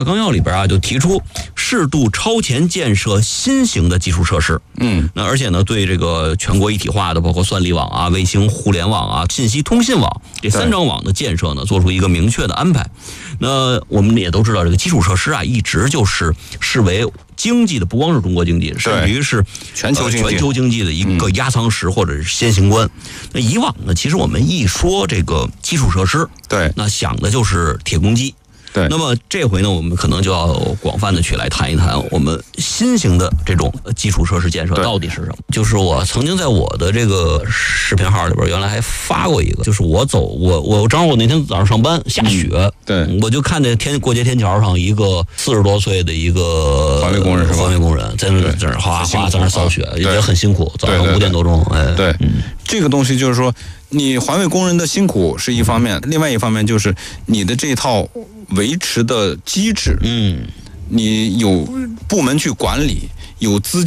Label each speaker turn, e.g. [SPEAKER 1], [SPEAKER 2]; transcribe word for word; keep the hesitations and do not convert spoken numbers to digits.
[SPEAKER 1] 纲要里边啊就提出适度超前建设新型的基础设施。
[SPEAKER 2] 嗯，
[SPEAKER 1] 那而且呢，对这个全国一体化的，包括算力网啊、卫星互联网啊、信息通信网这三张网的建设呢，做出一个明确的安排。那我们也都知道，这个基础设施啊，一直就是视为经济的，不光是中国经济，甚至于是
[SPEAKER 2] 全球经济、
[SPEAKER 1] 呃、全球经济的一个压舱石或者是先行官。那以往呢，其实我们一说这个基础设施，
[SPEAKER 2] 对，
[SPEAKER 1] 那想的就是铁公鸡。
[SPEAKER 2] 对，
[SPEAKER 1] 那么这回呢，我们可能就要广泛的去来谈一谈我们新型的这种基础设施建设到底是什么。就是我曾经在我的这个视频号里边，原来还发过一个，就是我走我我正好我那天早上上班下雪，
[SPEAKER 2] 嗯、对，
[SPEAKER 1] 我就看见天过街天桥上一个四十多岁的一个
[SPEAKER 2] 环卫工人是吧？
[SPEAKER 1] 环卫工人在那在那哗哗在那扫雪，也很辛苦，早上五点多钟，哎，
[SPEAKER 2] 对，
[SPEAKER 1] 嗯，
[SPEAKER 2] 这个东西就是说，你环卫工人的辛苦是一方面，另外一方面就是你的这套维持的机制，
[SPEAKER 1] 嗯，
[SPEAKER 2] 你有部门去管理，有资